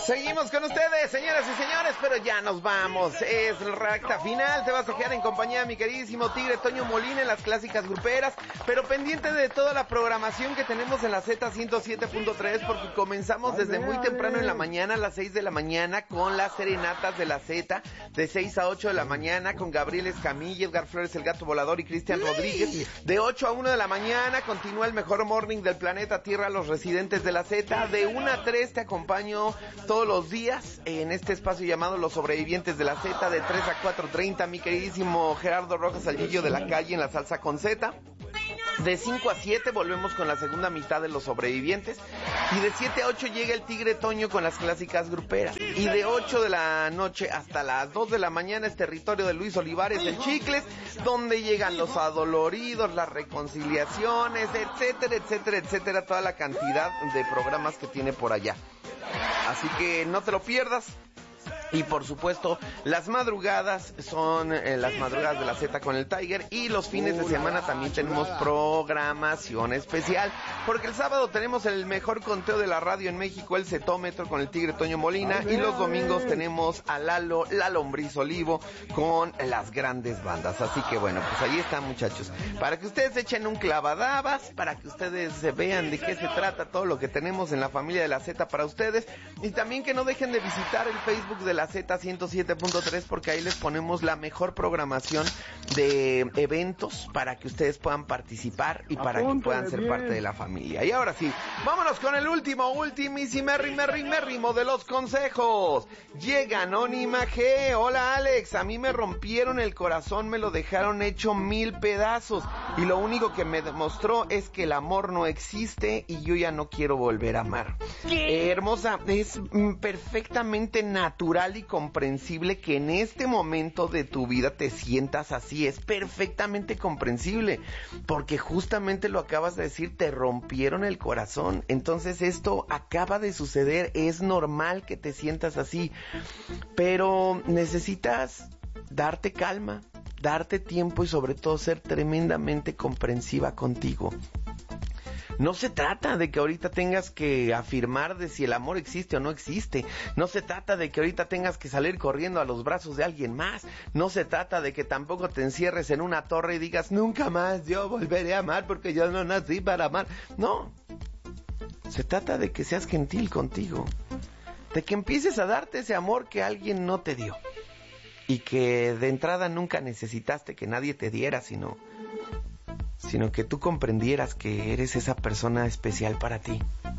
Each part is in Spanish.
Seguimos con ustedes, señoras y señores, pero ya nos vamos. Es la recta final. Te vas a quedar en compañía de mi queridísimo Tigre Toño Molina en las clásicas gruperas, pero pendiente de toda la programación que tenemos en la Z107.3, porque comenzamos desde muy temprano en la mañana, a las 6 de la mañana, con las serenatas de la Z, de 6 a 8 de la mañana, con Gabriel Escamilla, Edgar Flores, el Gato Volador y Cristian Rodríguez. De 8 a 1 de la mañana continúa el mejor morning del planeta Tierra, los residentes de la Z. De 1 a 3 te acompaño todos los días en este espacio llamado Los Sobrevivientes de la Z. De 3 a 4:30 mi queridísimo Gerardo Rojas Alguillo de la Calle en la Salsa con Z. De 5 a 7 volvemos con la segunda mitad de Los Sobrevivientes. Y de 7 a 8 llega el Tigre Toño con las clásicas gruperas. Y de 8 de la noche hasta las 2 de la mañana es territorio de Luis Olivares en Chicles, donde llegan los adoloridos, las reconciliaciones, etcétera, etcétera, etcétera, toda la cantidad de programas que tiene por allá. Así que no te lo pierdas. Y por supuesto, las madrugadas son las madrugadas de la Z con el Tiger. Y los fines de semana también tenemos programación especial, porque el sábado tenemos el mejor conteo de la radio en México, el Zetómetro con el Tigre Toño Molina. Y los domingos tenemos a Lalo, la Lombriz Olivo, con las grandes bandas. Así que bueno, pues ahí están, muchachos, para que ustedes echen un clavadabas, para que ustedes vean de qué se trata todo lo que tenemos en la familia de la Z para ustedes. Y también que no dejen de visitar el Facebook de la Z107.3, porque ahí les ponemos la mejor programación de eventos para que ustedes puedan participar y para que puedan ser parte de la familia. Y ahora sí, vámonos con el ultimísimo de los consejos. Llega Anónima G. Hola Alex, a mí me rompieron el corazón, me lo dejaron hecho 1000 pedazos y lo único que me demostró es que el amor no existe y yo ya no quiero volver a amar. Hermosa, es perfectamente natural y comprensible que en este momento de tu vida te sientas así. Es perfectamente comprensible, porque justamente lo acabas de decir, te rompieron el corazón. Entonces esto acaba de suceder, es normal que te sientas así, pero necesitas darte calma, darte tiempo y sobre todo ser tremendamente comprensiva contigo. No se trata de que ahorita tengas que afirmar de si el amor existe o no existe. No se trata de que ahorita tengas que salir corriendo a los brazos de alguien más. No se trata de que tampoco te encierres en una torre y digas, nunca más yo volveré a amar porque yo no nací para amar. No. Se trata de que seas gentil contigo. De que empieces a darte ese amor que alguien no te dio. Y que de entrada nunca necesitaste que nadie te diera, sino que tú comprendieras que eres esa persona especial para ti.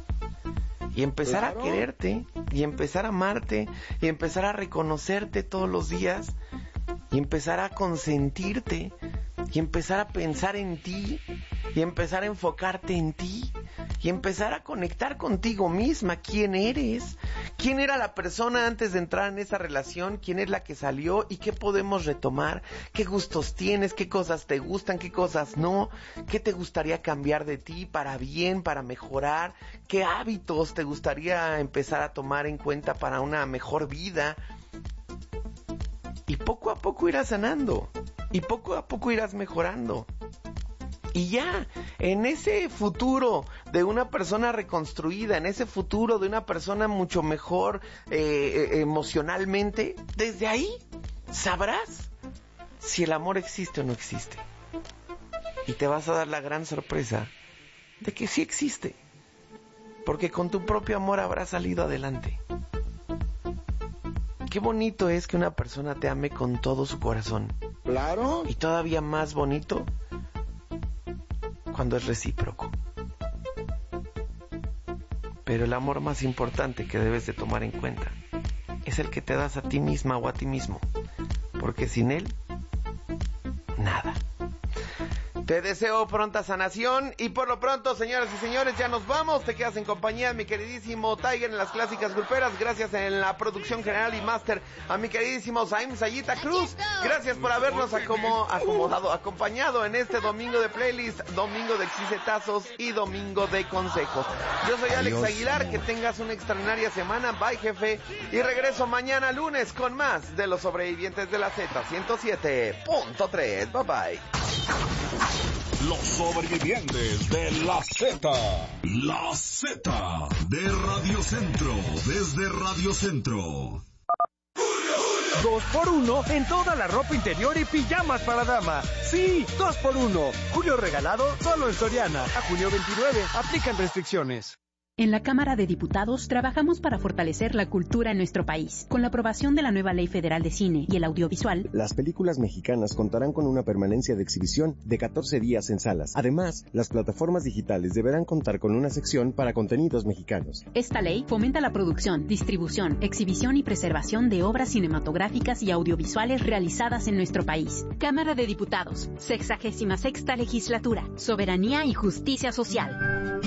Y empezar a quererte, y empezar a amarte, y empezar a reconocerte todos los días, y empezar a consentirte, y empezar a pensar en ti, y empezar a enfocarte en ti, y empezar a conectar contigo misma. ¿Quién eres? ¿Quién era la persona antes de entrar en esa relación? ¿Quién es la que salió? ¿Y qué podemos retomar? ¿Qué gustos tienes? ¿Qué cosas te gustan? ¿Qué cosas no? ¿Qué te gustaría cambiar de ti para bien, para mejorar? ¿Qué hábitos te gustaría empezar a tomar en cuenta para una mejor vida? Y poco a poco irás sanando. Y poco a poco irás mejorando. Y ya, en ese futuro de una persona reconstruida, en ese futuro de una persona mucho mejor emocionalmente, desde ahí sabrás si el amor existe o no existe. Y te vas a dar la gran sorpresa de que sí existe, porque con tu propio amor habrás salido adelante. Qué bonito es que una persona te ame con todo su corazón. Claro. Y todavía más bonito cuando es recíproco. Pero el amor más importante que debes de tomar en cuenta es el que te das a ti misma o a ti mismo, porque sin él, nada. Te deseo pronta sanación y por lo pronto, señoras y señores, ya nos vamos. Te quedas en compañía de mi queridísimo Tiger en las clásicas gruperas. Gracias en la producción general y máster a mi queridísimo Zaim Sayita Cruz. Gracias por habernos acompañado en este domingo de playlist, domingo de exicetazos y domingo de consejos. Yo soy Alex Aguilar, que tengas una extraordinaria semana. Bye, jefe. Y regreso mañana lunes con más de Los Sobrevivientes de la Z 107.3. Bye bye. Los sobrevivientes de la Z. La Z de Radio Centro, desde Radio Centro. 2x1 en toda la ropa interior y pijamas para dama. Sí, 2x1. Julio regalado solo en Soriana. A junio 29, aplican restricciones. En la Cámara de Diputados trabajamos para fortalecer la cultura en nuestro país. Con la aprobación de la nueva Ley Federal de Cine y el Audiovisual, las películas mexicanas contarán con una permanencia de exhibición de 14 días en salas. Además, las plataformas digitales deberán contar con una sección para contenidos mexicanos. Esta ley fomenta la producción, distribución, exhibición y preservación de obras cinematográficas y audiovisuales realizadas en nuestro país. Cámara de Diputados, 66ª Legislatura, Soberanía y Justicia Social.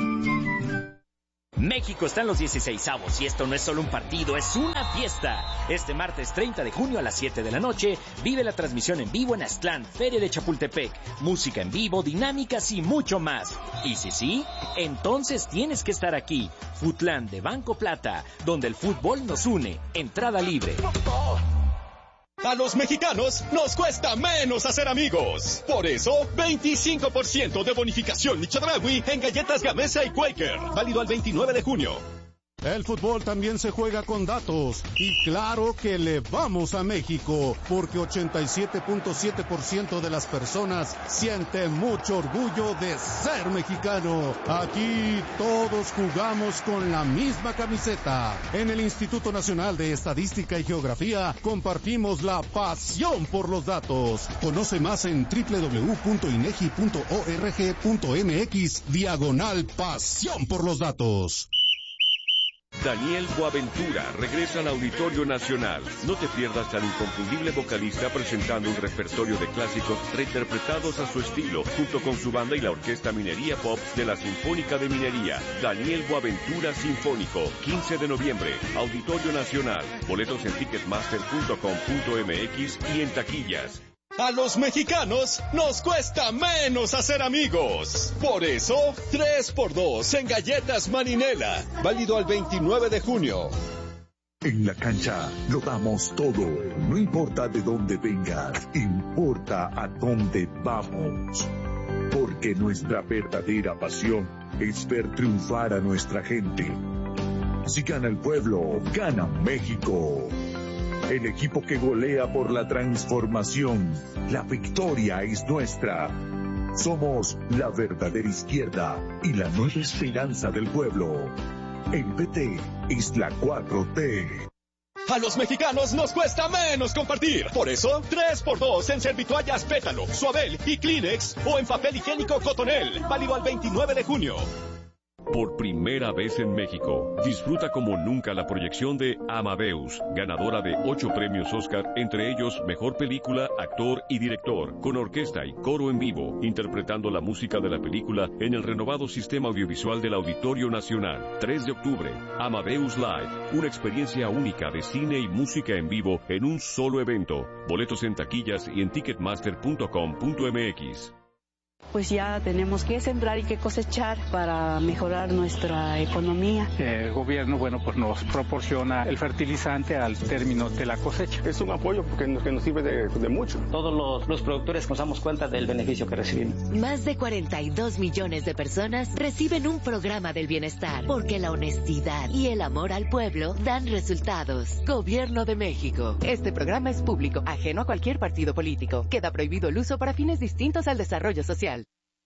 México está en los 16avos y esto no es solo un partido, es una fiesta. Este martes 30 de junio a las 7 de la noche, vive la transmisión en vivo en Aztlán, Feria de Chapultepec. Música en vivo, dinámicas y mucho más. Y si sí, entonces tienes que estar aquí. Futlán de Banco Plata, donde el fútbol nos une. Entrada libre. A los mexicanos nos cuesta menos hacer amigos. Por eso, 25% de bonificación Chedraui en galletas Gamesa y Quaker. Válido al 29 de junio. El fútbol también se juega con datos. Y claro que le vamos a México, porque 87.7% de las personas siente mucho orgullo de ser mexicano. Aquí todos jugamos con la misma camiseta. En el Instituto Nacional de Estadística y Geografía compartimos la pasión por los datos. Conoce más en www.inegi.org.mx/pasión por los datos. Daniel Boaventura regresa al Auditorio Nacional. No te pierdas al inconfundible vocalista presentando un repertorio de clásicos reinterpretados a su estilo, junto con su banda y la Orquesta Minería Pop de la Sinfónica de Minería. Daniel Boaventura Sinfónico, 15 de noviembre, Auditorio Nacional. Boletos en ticketmaster.com.mx y en taquillas. A los mexicanos nos cuesta menos hacer amigos. Por eso, 3x2 en galletas Marinela. Válido al 29 de junio. En la cancha lo damos todo. No importa de dónde vengas, importa a dónde vamos. Porque nuestra verdadera pasión es ver triunfar a nuestra gente. Si gana el pueblo, gana México. El equipo que golea por la transformación. La victoria es nuestra. Somos la verdadera izquierda y la nueva esperanza del pueblo. El PT es la 4T. A los mexicanos nos cuesta menos compartir. Por eso, 3x2 en Servitoallas Pétalo, Suabel y Kleenex o en papel higiénico Cotonel. Válido al 29 de junio. Por primera vez en México, disfruta como nunca la proyección de Amadeus, ganadora de 8 premios Oscar, entre ellos Mejor Película, Actor y Director, con orquesta y coro en vivo, interpretando la música de la película en el renovado sistema audiovisual del Auditorio Nacional. 3 de octubre, Amadeus Live, una experiencia única de cine y música en vivo en un solo evento. Boletos en taquillas y en ticketmaster.com.mx. Pues ya tenemos que sembrar y que cosechar para mejorar nuestra economía. El gobierno, pues nos proporciona el fertilizante al término de la cosecha. Es un apoyo que nos sirve de mucho. Todos los productores nos damos cuenta del beneficio que recibimos. Más de 42 millones de personas reciben un programa del bienestar, porque la honestidad y el amor al pueblo dan resultados. Gobierno de México. Este programa es público, ajeno a cualquier partido político. Queda prohibido el uso para fines distintos al desarrollo social.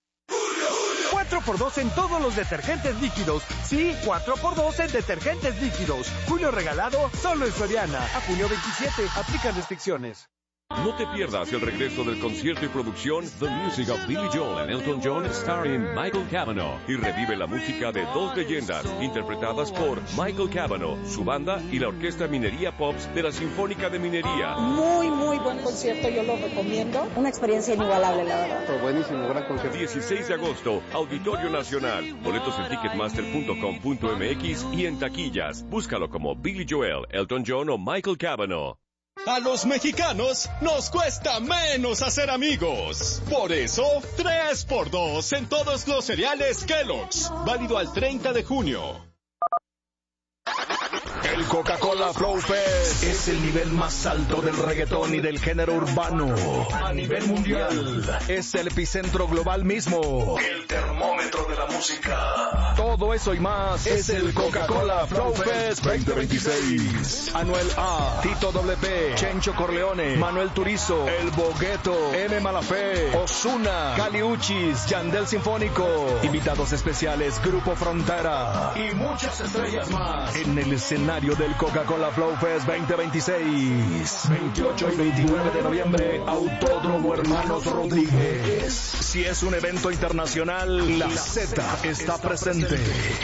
4x2 en todos los detergentes líquidos. Sí, 4x2 en detergentes líquidos. Julio regalado solo en Soriana. A junio 27, aplican restricciones. No te pierdas el regreso del concierto y producción The Music of Billy Joel and Elton John starring Michael Cavanaugh, y revive la música de dos leyendas interpretadas por Michael Cavanaugh, su banda y la Orquesta Minería Pops de la Sinfónica de Minería. Muy buen concierto, yo lo recomiendo. Una experiencia inigualable, la verdad. Buenísimo, gran concierto. 16 de agosto, Auditorio Nacional. Boletos en ticketmaster.com.mx y en taquillas. Búscalo como Billy Joel, Elton John o Michael Cavanaugh. A los mexicanos nos cuesta menos hacer amigos. Por eso, 3x2 en todos los cereales Kellogg's. Válido al 30 de junio. El El Coca-Cola Flow Fest es el nivel más alto del reggaetón y del género urbano a nivel mundial. Es el epicentro global mismo, el termómetro de la música. Todo eso y más es el Coca-Cola Flow Fest 2026. Anuel A, Tito WP, Chencho Corleone, Manuel Turizo, El Bogueto, M. Malafé, Ozuna, Kali Uchis, Yandel Sinfónico, invitados especiales Grupo Frontera y muchas estrellas más en el escenario del Coca-Cola Flow Fest 2026. 28 y 29 de noviembre, Autódromo Hermanos Rodríguez. Si es un evento internacional, la Z está presente.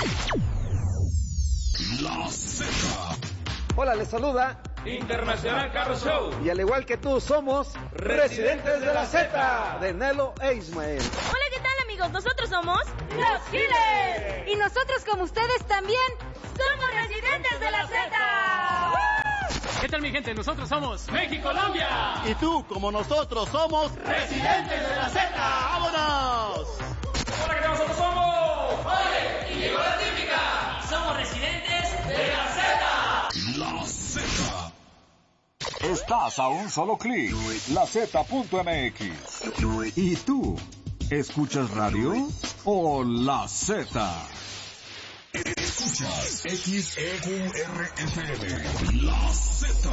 La Z. Hola, les saluda Internacional Carro Show. Y al igual que tú, somos Residentes de la Z, de Nelo e Ismael. Hola, ¿qué tal, amigos? Nosotros somos Los Giles. Y nosotros, como ustedes también, somos Residentes de la Z. ¿Qué tal, mi gente? Nosotros somos México-Colombia. Y tú, como nosotros, somos Residentes de la Z. ¡Vámonos! Hola, ¿qué tal? Nosotros somos Vale y llegó la típica. Somos Residentes de la Z. La Z. Estás a un solo clic. LaZ.mx. ¿Y tú? ¿Escuchas radio o La Z? Escuchas XEURFM. La Z.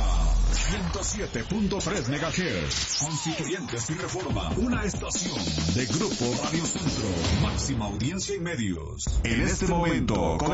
107.3 MHz. Constituyentes y Reforma. Una estación de Grupo Radio Centro. Máxima audiencia y medios. En este momento,